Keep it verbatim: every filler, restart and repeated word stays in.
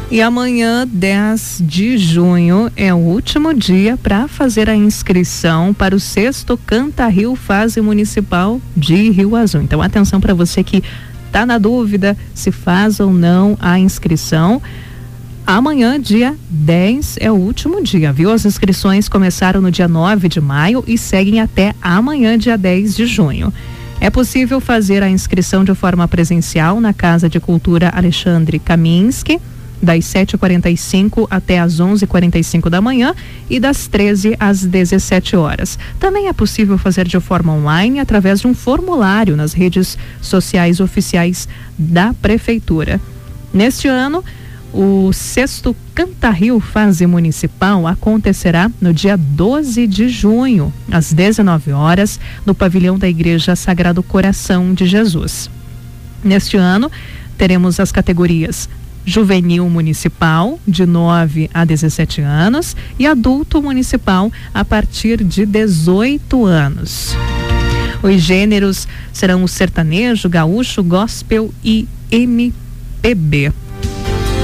E amanhã, dez de junho, é o último dia para fazer a inscrição para o sexto Canta Rio Fase Municipal de Rio Azul. Então, atenção para você que está na dúvida se faz ou não a inscrição. Amanhã, dia dez, é o último dia, viu? As inscrições começaram no dia nove de maio e seguem até amanhã, dia dez de junho. É possível fazer a inscrição de forma presencial na Casa de Cultura Alexandre Kaminski, das sete e quarenta e cinco até as onze e quarenta e cinco da manhã e das treze às dezessete horas. Também é possível fazer de forma online através de um formulário nas redes sociais oficiais da Prefeitura. Neste ano, o sexto Canta Rio Fase Municipal acontecerá no dia doze de junho, às dezenove horas, no pavilhão da Igreja Sagrado Coração de Jesus. Neste ano, teremos as categorias Juvenil Municipal, de nove a dezessete anos, e Adulto Municipal, a partir de dezoito anos. Os gêneros serão o sertanejo, gaúcho, gospel e M P B.